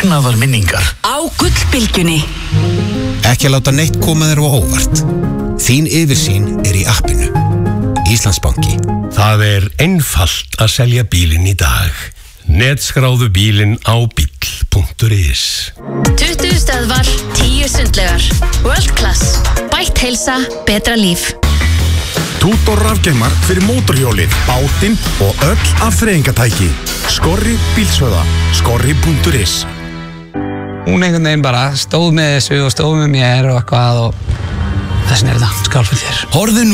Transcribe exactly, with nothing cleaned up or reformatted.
Magnaðar minningar Á Gullbylgjunni. Ekki láta neitt koma þér á óvart. Þín yfirsýn er í appinu. Íslandsbanki. Það er einfalt að selja bílinn í dag. Netskráðu bílinn á bíll punktur is. tuttugu stöðvar, tíu sundlegar. World Class. Bætt heilsa, betra líf. Tútor rafgeimar fyrir mótorhjólið, bátinn og öll afþreyingatæki. Skorri bílsöða. Skorri punktur is. Hún einhvern veginn bara stóð með þessu og stóð með mér og eitthvað og þessin er þetta, skál fyrir þér. Horfðu nú